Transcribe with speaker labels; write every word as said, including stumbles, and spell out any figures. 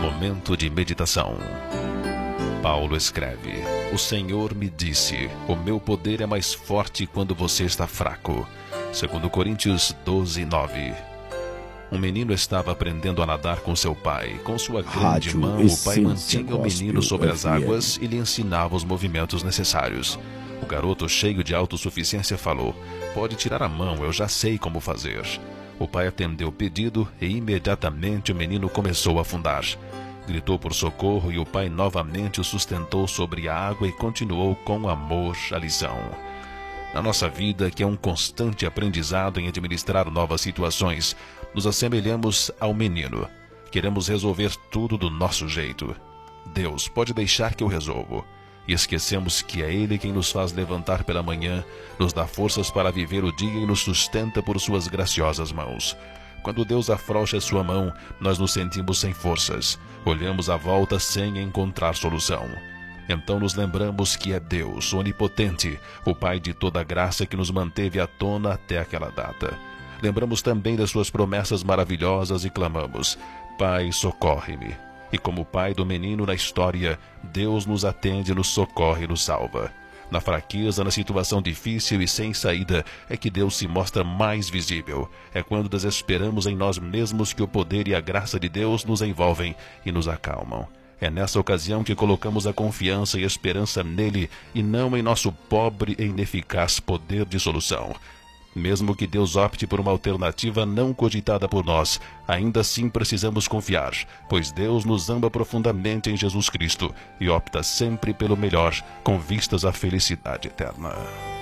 Speaker 1: Momento de meditação. Paulo escreve: O Senhor me disse, o meu poder é mais forte quando você está fraco. Segundo Coríntios doze, nove. Um menino estava aprendendo a nadar com seu pai. Com sua grande
Speaker 2: Rádio
Speaker 1: mão, o pai
Speaker 2: Essência
Speaker 1: mantinha o menino
Speaker 2: Gospel
Speaker 1: sobre as
Speaker 2: F M.
Speaker 1: águas e lhe ensinava os movimentos necessários. O garoto, cheio de autossuficiência, falou: Pode tirar a mão, eu já sei como fazer. O pai atendeu o pedido e imediatamente o menino começou a afundar. Gritou por socorro e o pai novamente o sustentou sobre a água e continuou com amor a lição. Na nossa vida, que é um constante aprendizado em administrar novas situações, nos assemelhamos ao menino. Queremos resolver tudo do nosso jeito. Deus, pode deixar que eu resolvo. E esquecemos que é Ele quem nos faz levantar pela manhã, nos dá forças para viver o dia e nos sustenta por suas graciosas mãos. Quando Deus afrouxa sua mão, nós nos sentimos sem forças. Olhamos à volta sem encontrar solução. Então nos lembramos que é Deus, onipotente, o Pai de toda graça que nos manteve à tona até aquela data. Lembramos também das suas promessas maravilhosas e clamamos: Pai, socorre-me. E como o pai do menino na história, Deus nos atende, nos socorre e nos salva. Na fraqueza, na situação difícil e sem saída, é que Deus se mostra mais visível. É quando desesperamos em nós mesmos que o poder e a graça de Deus nos envolvem e nos acalmam. É nessa ocasião que colocamos a confiança e a esperança nele e não em nosso pobre e ineficaz poder de solução. Mesmo que Deus opte por uma alternativa não cogitada por nós, ainda assim precisamos confiar, pois Deus nos ama profundamente em Jesus Cristo e opta sempre pelo melhor, com vistas à felicidade eterna.